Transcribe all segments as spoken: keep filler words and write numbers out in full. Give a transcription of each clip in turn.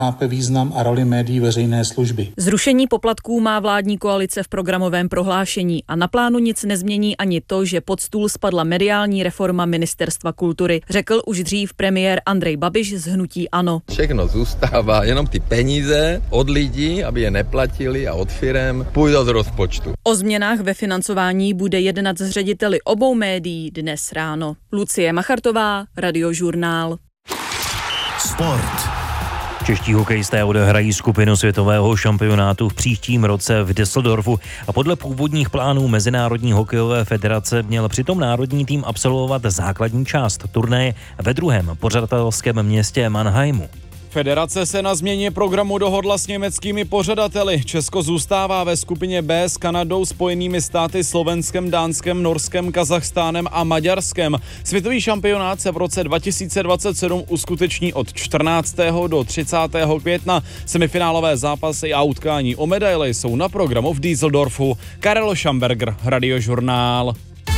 chápe význam a roli médií veřejné služby. Zrušení poplatků má vládní koalice v programovém prohlášení a na plánu nic nezmění ani to, že pod stůl spadla mediální reforma Ministerstva kultury, řekl už dřív premiér Andrej Babiš z hnutí ANO. Všechno zůstává, jenom ty peníze od lidí, aby je neplatili a od firem půjdou z rozpočtu. O změnách ve financování bude jednat s řediteli obou médií dnes ráno. Lucie Machartová, Radiožurnál. Sport. Čeští hokejisté odehrají skupinu světového šampionátu v příštím roce v Düsseldorfu a podle původních plánů Mezinárodní hokejové federace měl přitom národní tým absolvovat základní část turnaje ve druhém pořadatelském městě Mannheimu. Federace se na změně programu dohodla s německými pořadateli. Česko zůstává ve skupině B s Kanadou, Spojenými státy, Slovenskem, Dánskem, Norskem, Kazachstánem a Maďarskem. Světový šampionát se v roce dva tisíce dvacet sedm uskuteční od čtrnáctého do třicátého května. Semifinálové zápasy a utkání o medaile jsou na programu v Düsseldorfu. Karel Schamberger, Radiožurnál.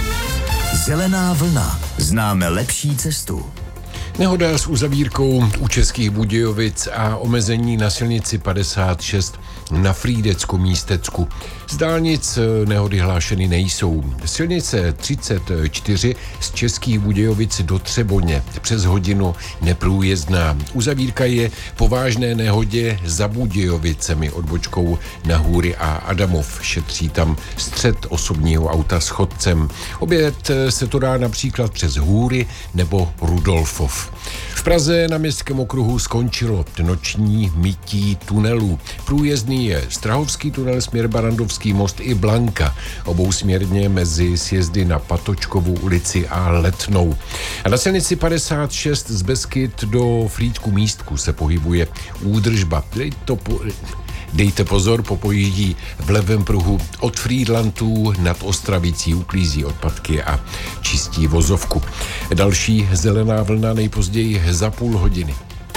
Zelená vlna. Známe lepší cestu. Nehoda s uzavírkou u Českých Budějovic a omezení na silnici padesát šest na Frýdecku místecku. Z dálnic nehody hlášeny nejsou. Silnice třicet čtyři z Českých Budějovic do Třeboně přes hodinu neprůjezdná. Uzavírka je po vážné nehodě za Budějovicemi odbočkou na Hůry a Adamov. Šetří tam střet osobního auta s chodcem. Obět se to dá například přes Hůry nebo Rudolfov. V Praze na Městském okruhu skončilo noční mytí tunelů. Průjezdný je Strahovský tunel, směr Barandovský most i Blanka, obousměrně mezi sjezdy na Patočkovu ulici a Letnou. A na silnici padesát šest z Beskyt do Frýdku místku se pohybuje údržba. Dejte, po, dejte pozor, popojíždí v levém pruhu od Frýdlantů nad Ostravicí, uklízí odpadky a čistí vozovku. Další zelená vlna nejpozději za půl hodiny.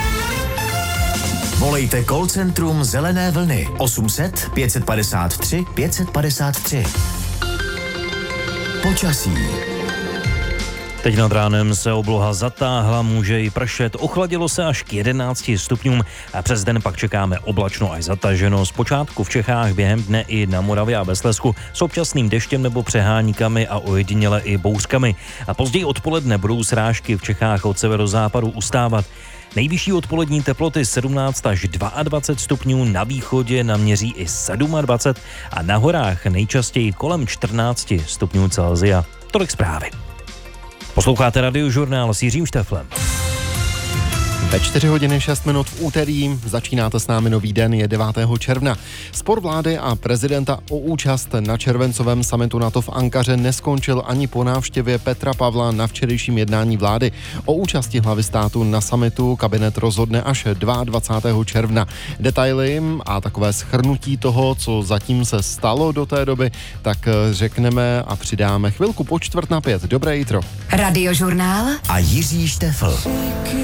Volejte call centrum Zelené vlny osm set pět padesát tři pět padesát tři. Počasí. Teď nad ránem se obloha zatáhla, může i pršet, ochladilo se až k jedenácti stupňům a přes den pak čekáme oblačno až zataženo. Zpočátku v Čechách, během dne i na Moravě a ve Slezsku s občasným deštěm nebo přeháníkami a ojediněle i bouřkami. A později odpoledne budou srážky v Čechách od severozápadu ustávat. Nejvyšší odpolední teploty sedmnáct až dvacet dva stupňů, na východě naměří i dvacet sedm a na horách nejčastěji kolem čtrnáct stupňů Celsia. Tolik zprávy. Posloucháte Radiožurnál s Jiřím Šteflem. Ve čtyři hodiny šest minut v úterý začínáte s námi nový den, je devátého června. Spor vlády a prezidenta o účast na červencovém summitu NATO v Ankaře neskončil ani po návštěvě Petra Pavla na včerejším jednání vlády. O účasti hlavy státu na summitu kabinet rozhodne až dvacátého druhého června. Detaily a takové shrnutí toho, co zatím se stalo do té doby, tak řekneme a přidáme chvilku po čtvrt na pět. Dobré jitro. Radiožurnál a Jiří Štefl.